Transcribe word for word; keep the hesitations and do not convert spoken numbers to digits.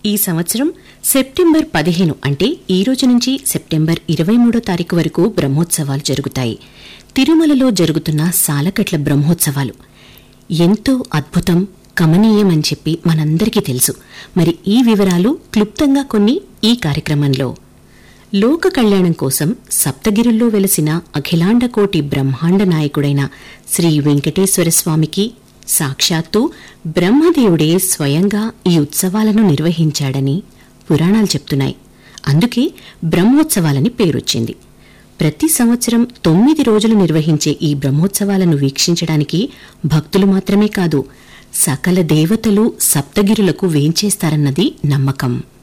ఈ సంవత్సరం సెప్టెంబర్ పదిహేను అంటే ఈ రోజు నుంచి సెప్టెంబర్ ఇరవై మూడో తారీఖు వరకు బ్రహ్మోత్సవాలు జరుగుతాయి. తిరుమలలో జరుగుతున్న సాలకట్ల బ్రహ్మోత్సవాలు ఎంతో అద్భుతం, కమనీయమని చెప్పి మనందరికీ తెలుసు. మరి ఈ వివరాలు క్లుప్తంగా కొన్ని ఈ కార్యక్రమంలో. లోక కళ్యాణం కోసం సప్తగిరుల్లో వెలసిన అఖిలాండకోటి బ్రహ్మాండ నాయకుడైన శ్రీ వెంకటేశ్వర స్వామికి సాక్షాత్తు బ్రహ్మదేవుడే స్వయంగా ఈ ఉత్సవాలను నిర్వహించాడని పురాణాలు చెప్తున్నాయి. అందుకే బ్రహ్మోత్సవాలని పేరొచ్చింది. ప్రతి సంవత్సరం తొమ్మిది రోజులు నిర్వహించే ఈ బ్రహ్మోత్సవాలను వీక్షించడానికి భక్తులు మాత్రమే కాదు, సకల దేవతలు సప్తగిరులకు వేంచేస్తారన్నది నమ్మకం.